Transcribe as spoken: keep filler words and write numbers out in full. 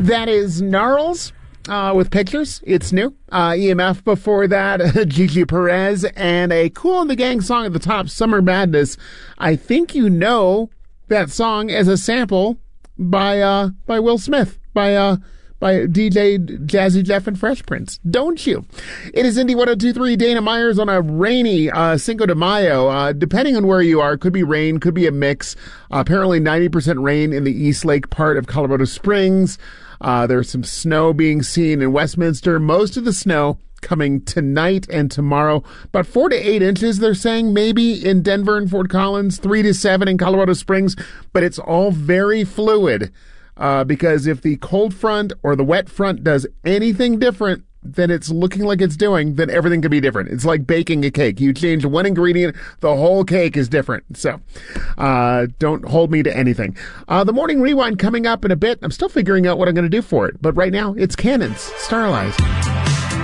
That is Gnarls uh, with Pictures. It's new. Uh, E M F before that, Gigi Perez, and a Kool and the Gang song at the top, Summer Madness. I think you know that song as a sample by uh, by Will Smith, by uh, by D J Jazzy Jeff and Fresh Prince, don't you? It is Indy one oh two point three, Dana Myers on a rainy uh, Cinco de Mayo. Uh, depending on where you are, could be rain, could be a mix. Uh, apparently ninety percent rain in the East Lake part of Colorado Springs. Uh, there's some snow being seen in Westminster. Most of the snow coming tonight and tomorrow. About four to eight inches, they're saying, maybe in Denver and Fort Collins, three to seven in Colorado Springs. But it's all very fluid. Uh, because if the cold front or the wet front does anything different than it's looking like it's doing, then everything could be different. It's like baking a cake. You change one ingredient, the whole cake is different. So uh, don't hold me to anything. Uh, the Morning Rewind coming up in a bit. I'm still figuring out what I'm going to do for it. But right now, it's Cannon's Starlight.